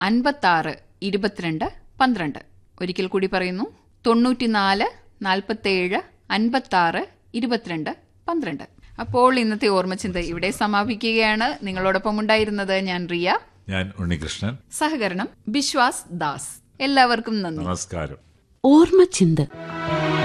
56 22 12. ഒരിക്കൽ കൂടി പറയുന്നു, 94 47 56 22 12. അപ്പോൾ ഇന്നത്തെ ഓർമ്മച്ചിന്ത ഇവിടെ സമാപിക്കുകയാണ്. നിങ്ങളോടൊപ്പം ഉണ്ടായിരുന്നത് ഞാൻ റിയ, ഞാൻ ഉണ്ണികൃഷ്ണൻ, സഹകരണം ബിശ്വാസ് ദാസ്. എല്ലാവർക്കും നന്ദി, നമസ്കാരം. ഓർമ്മച്ചിന്ത.